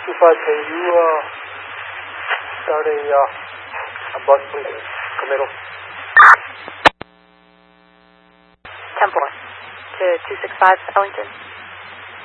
25, can you start a bus, please? Committal. 10-4 to 265 Ellington.